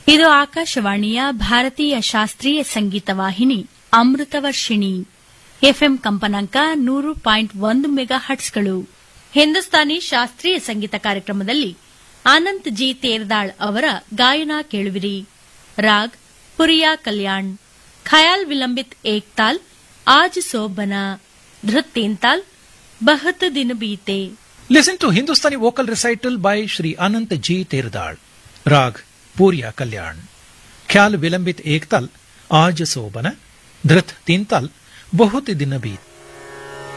ಇದು ಆಕಾಶವಾಣಿಯ ಭಾರತೀಯ ಶಾಸ್ತ್ರೀಯ ಸಂಗೀತ ವಾಹಿನಿ ಅಮೃತವರ್ಷಿಣಿ. ಎಫ್ಎಂ ಕಂಪನಾಂಕ 100.1 ಮೆಗಾ ಹರ್ಟ್ಸ್ಗಳು. ಹಿಂದೂಸ್ತಾನಿ ಶಾಸ್ತ್ರೀಯ ಸಂಗೀತ ಕಾರ್ಯಕ್ರಮದಲ್ಲಿ ಆನಂದ್ ಜಿ ತೇರ್ದಾಳ್ ಅವರ ಗಾಯನ ಕೇಳುವಿರಿ. ರಾಗ್ ಪುರಿಯಾ ಕಲ್ಯಾಣ್, ಖಯಾಲ್ ವಿಲಂಬಿತ್ ಏಕ್ ತಾಲ್, ಆಜ್ ಸೋಬನಾ, ಧೃತ್ ತೀನ್ ತಾಲ್, ಬಹತ್ ದಿನ Beete. Listen to Hindustani vocal recital by Shri Anant G. Terdal. Rag Purya Kalyan. Khyal Vilambit Ek Tal, Aaj Sobana, Dhrit Teen Tal, Bahut Din Beet.